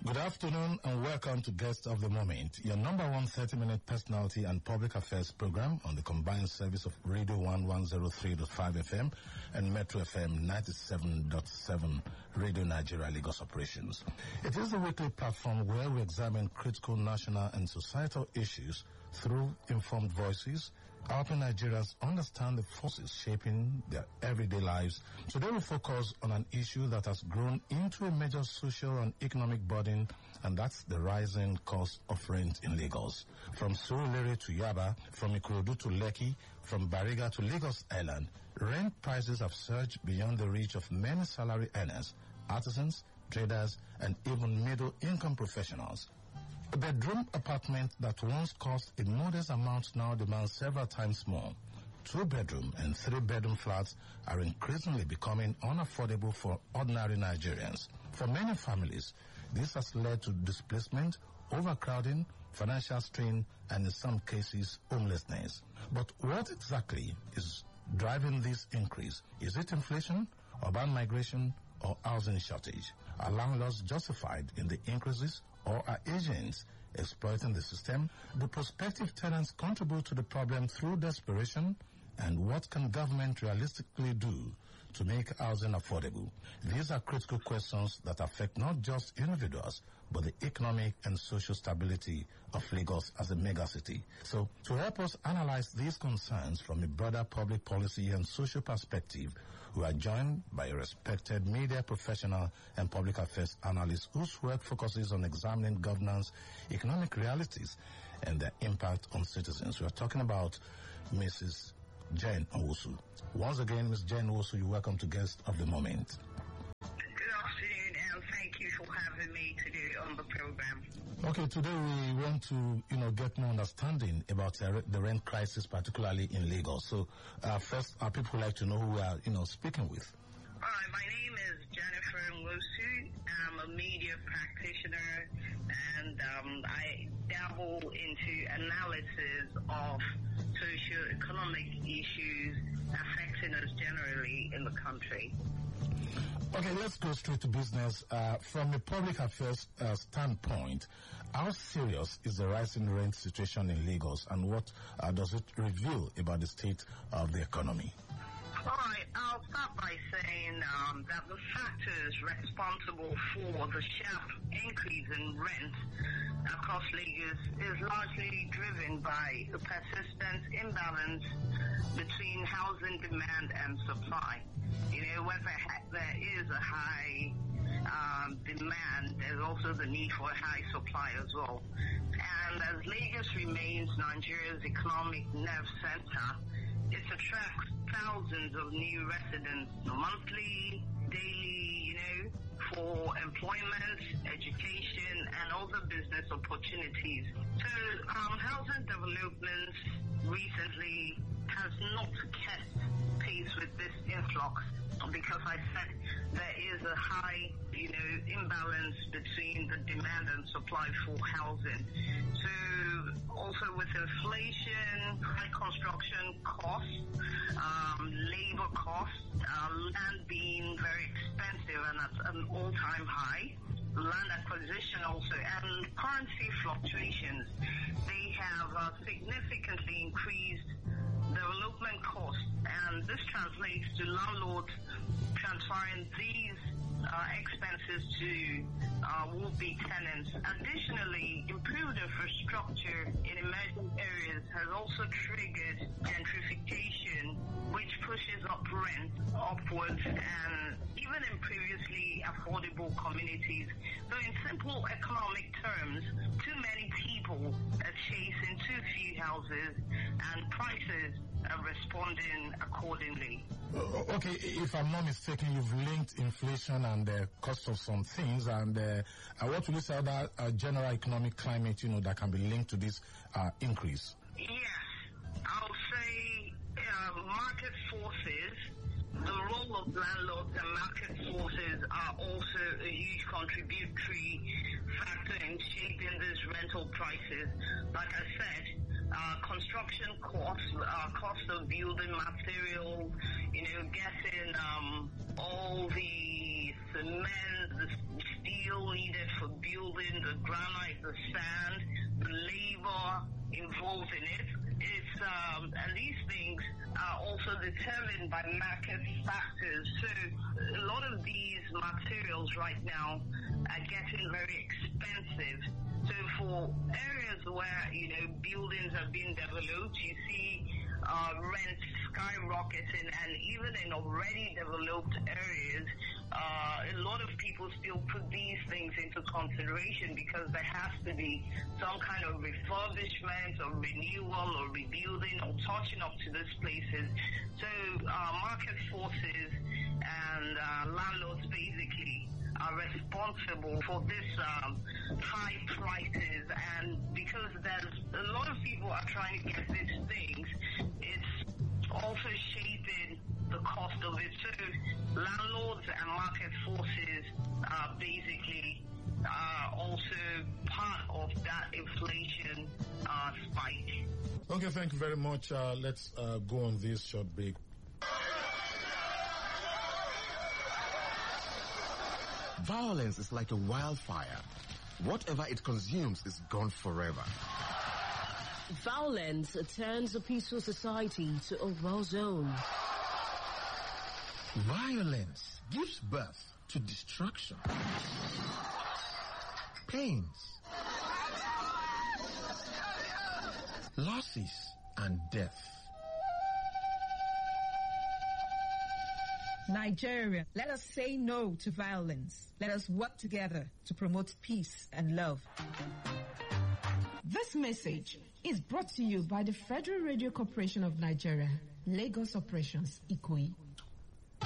Good afternoon and welcome to Guest of the Moment, your number one 30-minute personality and public affairs program on the combined service of Radio 1103.5 FM and Metro FM 97.7 Radio Nigeria Lagos operations. It is a weekly platform where we examine critical national and societal issues through informed voices, helping Nigerians understand the forces shaping their everyday lives. Today we focus on an issue that has grown into a major social and economic burden, and that's the rising cost of rent in Lagos. From Surulere to Yaba, from Ikorodu to Lekki, from Bariga to Lagos Island, rent prices have surged beyond the reach of many salary earners, artisans, traders, and even middle-income professionals. A bedroom apartment that once cost a modest amount now demands several times more. 2-bedroom and 3-bedroom flats are increasingly becoming unaffordable for ordinary Nigerians. For many families, this has led to displacement, overcrowding, financial strain, and in some cases, homelessness. But what exactly is driving this increase? Is it inflation, urban migration, or housing shortage? Are landlords justified in the increases, or are agents exploiting the system? Do prospective tenants contribute to the problem through desperation? And what can government realistically do to make housing affordable? These are critical questions that affect not just individuals, but the economic and social stability of Lagos as a megacity. So, to help us analyze these concerns from a broader public policy and social perspective, we are joined by a respected media professional and public affairs analyst whose work focuses on examining governance, economic realities, and their impact on citizens. We are talking about Mrs. Jane Nwosu. Once again, Ms. Jane Nwosu, you're welcome to Guest of the Moment. Good afternoon, and thank you for having me today on the program. Okay, today we want to, get more understanding about the rent crisis, particularly in Lagos. So, first, our people like to know who we are, speaking with. All right, my name is Jennifer Nwosu. I'm a media practitioner, and I dabble into analysis of socio-economic issues affecting us generally in the country. Okay, let's go straight to business. From a public affairs standpoint, how serious is the rising rent situation in Lagos, and what does it reveal about the state of the economy? All right, I'll start by saying that the factors responsible for the sharp increase in rent across Lagos is largely driven by a persistent imbalance between housing demand and supply. Whether there is a high demand, there's also the need for a high supply as well. And as Lagos remains Nigeria's economic nerve center, it attracts thousands of new residents monthly, daily, for employment, education, and other business opportunities. So housing developments recently has not kept pace with this influx, because I said there is a high, imbalance between the demand and supply for housing. So also with inflation, high construction costs, labor costs, land being very expensive and at an all-time high, land acquisition also, and currency fluctuations, they have significantly increased development costs, and this translates to landlords transferring these expenses to would-be tenants. Additionally, improved infrastructure in emerging areas has also triggered gentrification, which pushes up rent upwards, and even in previously affordable communities. So in simple economic terms, too many people are chasing too few houses, and prices are responding accordingly. Okay, if I'm not mistaken, you've linked inflation and the cost of some things, and what will you say about general economic climate, that can be linked to this increase? Yes, I'll say market forces. The role of landlords and market forces are also a huge contributory factor in shaping these rental prices. Like I said, construction costs, cost of building materials, getting all the cement, the steel needed for building building, the granite, the sand, the labor involved in it. And these things are also determined by market factors. So a lot of these materials right now are getting very expensive. So for areas where, buildings are being developed, you see rents skyrocketing, and even in already developed areas, a lot of people still put these things into consideration because there has to be some kind of refurbishment or renewal or rebuilding or touching up to these places. So market forces and landlords basically are responsible for this high prices, and because there's a lot of people are trying to get these things, it's also shaping the cost of it. So landlords and market forces are basically also part of that inflation spike. Okay, thank you very much. Let's go on this short break. Violence is like a wildfire. Whatever it consumes is gone forever. Violence turns a peaceful society to a war zone. Violence gives birth to destruction, pains, losses, and death. Nigeria, let us say no to violence. Let us work together to promote peace and love. This message is brought to you by the Federal Radio Corporation of Nigeria, Lagos Operations, Ikoyi.